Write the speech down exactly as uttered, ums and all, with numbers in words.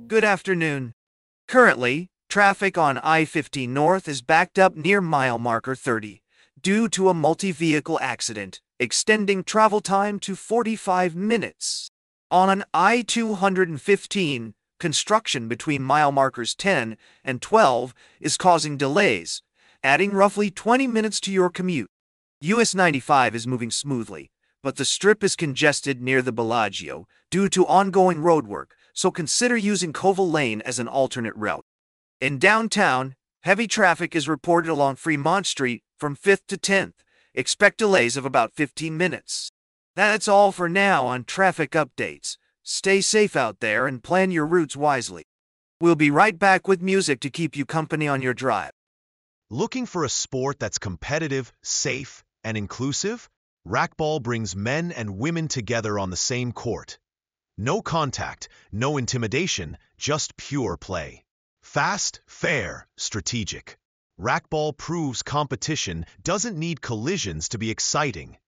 Good afternoon. Currently, traffic on I fifteen North is backed up near mile marker thirty due to a multi-vehicle accident, extending travel time to forty-five minutes. On an I two fifteen, construction between mile markers ten and twelve is causing delays, adding roughly twenty minutes to your commute. U S ninety-five is moving smoothly, but the strip is congested near the Bellagio due to ongoing roadwork, so consider using Koval Lane as an alternate route. In downtown, heavy traffic is reported along Fremont Street from fifth to tenth. Expect delays of about fifteen minutes. That's all for now on traffic updates. Stay safe out there and plan your routes wisely. We'll be right back with music to keep you company on your drive. Looking for a sport that's competitive, safe, and inclusive? Racquetball brings men and women together on the same court. No contact, no intimidation, just pure play. Fast, fair, strategic. Racquetball proves competition doesn't need collisions to be exciting.